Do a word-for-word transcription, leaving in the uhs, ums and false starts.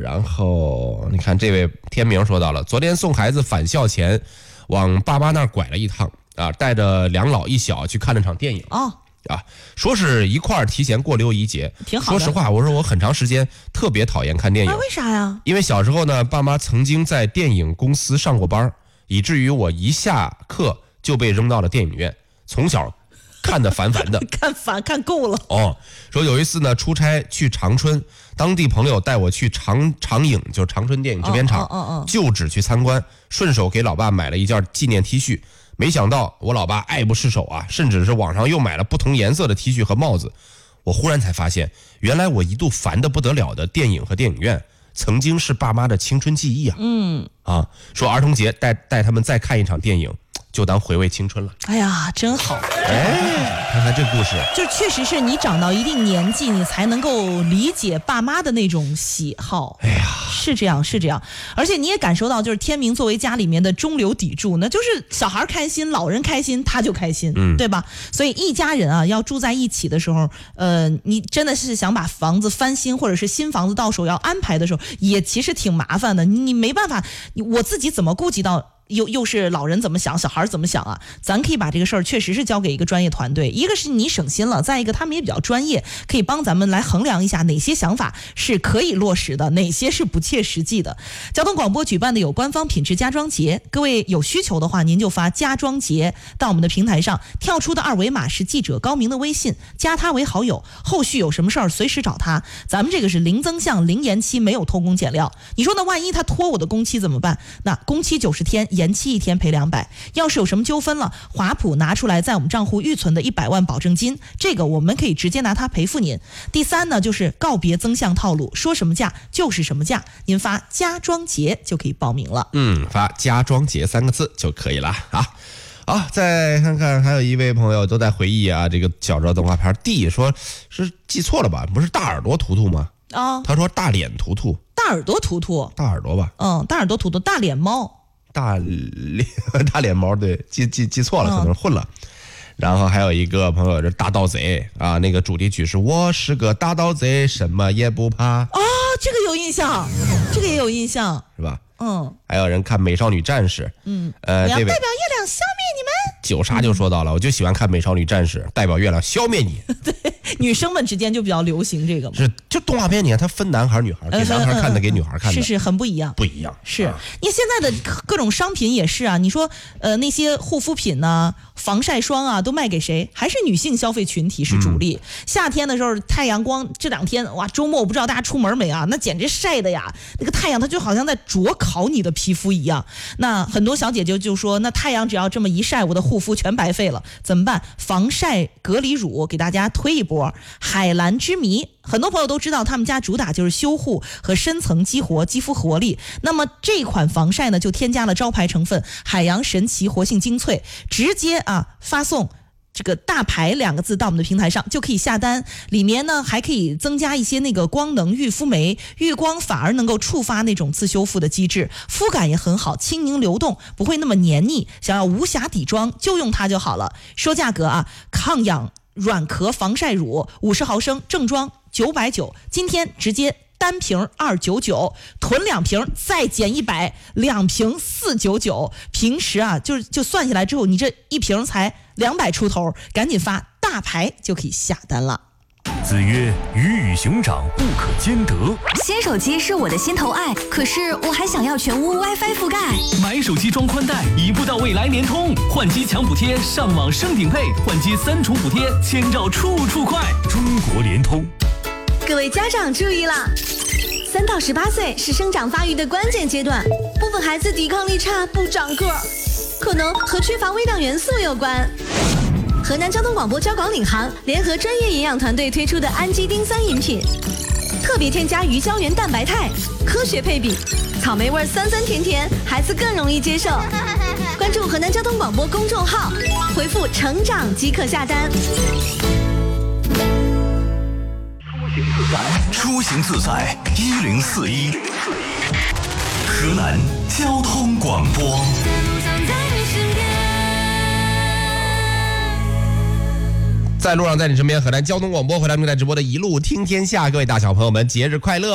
然后你看这位天明说到了，昨天送孩子返校前往爸妈那儿拐了一趟啊，带着两老一小去看了场电影哦。 啊，说是一块儿提前过六一节， 挺好的。 说实话，我说我很长时间特别讨厌看电影， 啊，为啥呀？ 因为小时候呢，爸妈曾经在电影公司上过班，以至于我一下课就被扔到了电影院，从小看得烦烦的， 看烦看够了。 哦，说有一次呢，出差去长春，当地朋友带我去长长影，就是长春电影制片厂， 哦哦哦哦就只去参观，顺手给老爸买了一件纪念 T 恤。没想到我老爸爱不释手啊，甚至是网上又买了不同颜色的 T 恤和帽子。我忽然才发现，原来我一度烦得不得了的电影和电影院，曾经是爸妈的青春记忆啊。 嗯啊，说儿童节带带他们再看一场电影，就当回味青春了。 哎呀，真好！ 哎，看看这故事， 就确实是你长到一定年纪，你才能够理解爸妈的那种喜好。 哎呀， 是这样，是这样。而且你也感受到，就是天明作为家里面的中流砥柱，那就是小孩开心，老人开心，他就开心，嗯，对吧？所以一家人啊，要住在一起的时候，呃，你真的是想把房子翻新，或者是新房子到手要安排的时候，也其实挺麻烦的。你你没办法，我自己怎么顾及到？又又是老人怎么想，小孩怎么想啊？咱可以把这个事儿确实是交给一个专业团队，一个是你省心了，再一个他们也比较专业，可以帮咱们来衡量一下哪些想法是可以落实的，哪些是不切实际的。交通广播举办的有官方品质家装节，各位有需求的话，您就发家装节到我们的平台上，跳出的二维码是记者高明的微信，加他为好友，后续有什么事儿随时找他。咱们这个是零增项零延期，没有偷工减料。你说那万一他拖我的工期怎么办？那工期九十天，延期一天赔两百。要是有什么纠纷了，华普拿出来在我们账户预存的一百万保证金，这个我们可以直接拿它赔付您。第三呢，就是告别增项套路，说什么价就是什么价，您发家装节就可以报名了。 嗯，发家装节三个字就可以了啊。好，再看看，还有一位朋友都在回忆啊，这个小时候动画片 D 说是记错了吧？不是大耳朵图图吗？ 啊、哦， 他说大脸图图， 大耳朵图图， 大耳朵吧？ 嗯，大耳朵图图，大脸猫。 大脸大脸猫，对，记记记错了，可能混了。嗯、然后还有一个朋友是大盗贼啊，那个主题曲是我是个大盗贼，什么也不怕。 哦，这个有印象，这个也有印象， 是吧？ 嗯。 还有人看《美少女战士》， 嗯， 呃， 我要代表这位月亮消灭你们。 九杀就说到了，嗯、我就喜欢看《美少女战士》，代表月亮消灭你。 对，女生们之间就比较流行这个嘛。 是，就动画片，你看它分男孩女孩，给男孩看的，给女孩看的， 是是很不一样， 不一样。 是，你现在的各种商品也是啊，你说呃那些护肤品呐、啊、防晒霜啊，都卖给谁？还是女性消费群体是主力。嗯、夏天的时候，太阳光这两天哇，周末我不知道大家出门没啊？那简直晒的呀，那个太阳它就好像在灼烤你的皮肤一样。那很多小姐姐就说，那太阳只要这么一晒，我的护肤全白费了，怎么办？防晒隔离乳给大家推一波，海蓝之谜。很多朋友都知道他们家主打就是修护和深层激活肌肤活力，那么这款防晒呢就添加了招牌成分海洋神奇活性精粹，直接啊发送这个大牌两个字到我们的平台上就可以下单，里面呢还可以增加一些那个光能育肤酶，遇光反而能够触发那种自修复的机制，肤感也很好，轻盈流动，不会那么黏腻，想要无瑕底妆就用它就好了。说价格啊，抗氧软壳防晒乳五十毫升正装九百九，今天直接单瓶二九九，囤两瓶再减一百，两瓶四九九。平时啊，就就算下来之后，你这一瓶才两百出头，赶紧发大牌就可以下单了。 子曰：鱼与熊掌不可兼得。 新手机是我的心头爱，可是我还想要全屋 WiFi 覆盖。 买手机装宽带，一步到位来联通，换机抢补贴，上网升顶配，换机三重补贴，千兆处处快。中国联通。 各位家长注意啦！三到十八岁是生长发育的关键阶段，部分孩子抵抗力差，不长个儿，可能和缺乏微量元素有关。河南交通广播交广领航联合专业营养团队推出的氨基丁酸饮品，特别添加鱼胶原蛋白肽，科学配比，草莓味酸酸甜甜，孩子更容易接受。关注河南交通广播公众号，回复成长即可下单。 出行自在一零四一，河南交通广播。 在路上，在你身边，河南交通广播，回来正在直播的一路听天下，各位大小朋友们，节日快乐！